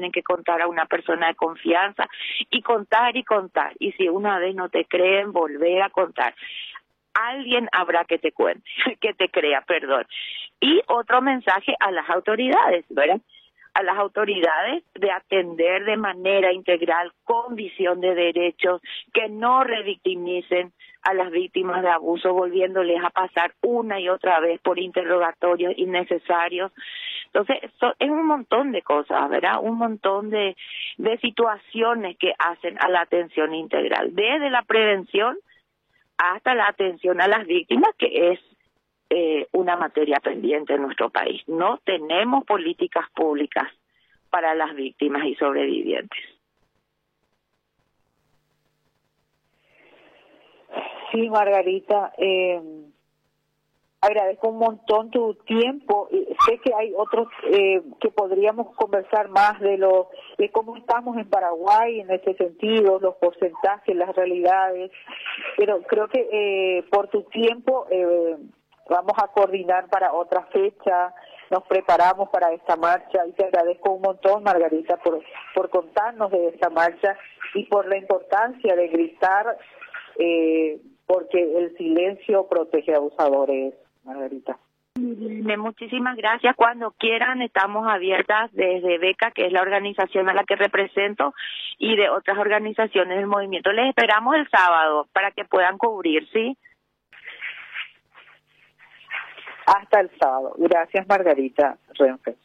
tienen que contar a una persona de confianza y contar y contar. Y si una vez no te creen, volver a contar. Alguien habrá que te cuente, que te crea, perdón. Y otro mensaje a las autoridades, ¿verdad? A las autoridades de atender de manera integral, con visión de derechos, que no revictimicen a las víctimas de abuso, volviéndoles a pasar una y otra vez por interrogatorios innecesarios. Entonces, es un montón de cosas, ¿verdad? Un montón de situaciones que hacen a la atención integral, desde la prevención hasta la atención a las víctimas, que es una materia pendiente en nuestro país. No tenemos políticas públicas para las víctimas y sobrevivientes. Sí, Margarita, agradezco un montón tu tiempo. Sé que hay otros que podríamos conversar más de cómo estamos en Paraguay en ese sentido, los porcentajes, las realidades, pero creo que por tu tiempo vamos a coordinar para otra fecha, nos preparamos para esta marcha y te agradezco un montón, Margarita, por contarnos de esta marcha y por la importancia de gritar, porque el silencio protege a abusadores, Margarita. Muchísimas gracias. Cuando quieran estamos abiertas desde BECA, que es la organización a la que represento, y de otras organizaciones del movimiento. Les esperamos el sábado para que puedan cubrir, ¿sí? Hasta el sábado. Gracias, Margarita Renfe.